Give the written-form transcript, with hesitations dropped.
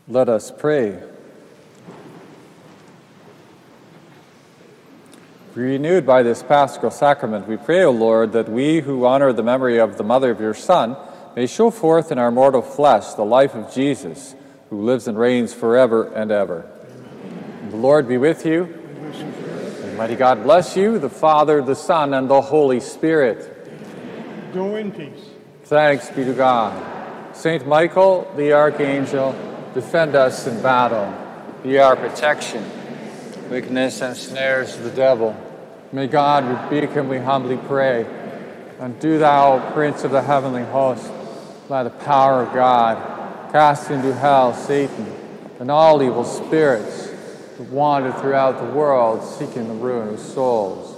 Let us pray. Renewed by this Paschal Sacrament, we pray, O Lord, that we who honor the memory of the Mother of your Son may show forth in our mortal flesh the life of Jesus, who lives and reigns forever and ever. Amen. The Lord be with you. And mighty God bless you, the Father, the Son, and the Holy Spirit. Amen. Go in peace. Thanks be to God. Saint Michael, the Archangel, defend us in battle. Be our protection. Weakness and snares of the devil. May God rebuke him, we humbly pray. And do thou, Prince of the heavenly host, by the power of God, cast into hell Satan and all evil spirits that wander throughout the world seeking the ruin of souls.